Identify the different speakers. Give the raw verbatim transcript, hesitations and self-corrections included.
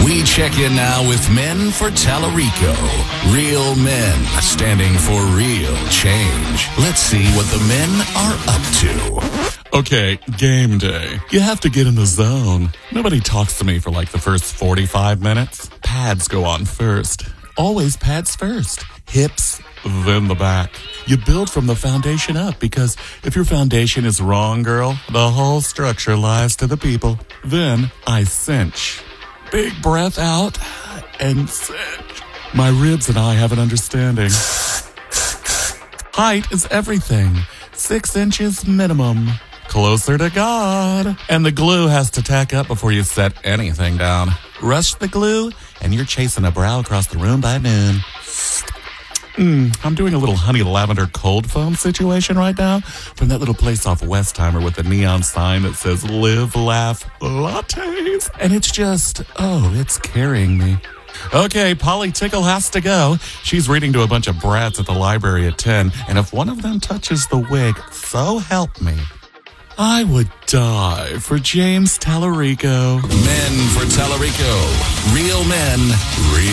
Speaker 1: We check in now with Men for Tallarico. Real men standing for real change. Let's see what the men are up to.
Speaker 2: Okay, game day. You have to get in the zone. Nobody talks to me for like the first forty-five minutes. Pads go on first. Always pads first. Hips, then the back. You build from the foundation up because if your foundation is wrong, girl, the whole structure lies to the people. Then I cinch. Big breath out and cinch. My ribs and I have an understanding. Height is everything. Six inches minimum. Closer to God. And the glue has to tack up before you set anything down. Rush the glue, and you're chasing a brow across the room by noon. Mm, I'm doing a little honey lavender cold foam situation right now from that little place off Westheimer with the neon sign that says live, laugh, lattes. And it's just, oh, it's carrying me. Okay, Polly Tickle has to go. She's reading to a bunch of brats at the library at ten, and if one of them touches the wig, so help me, I would die for James Tallarico.
Speaker 1: Men for Tallarico. Real men, real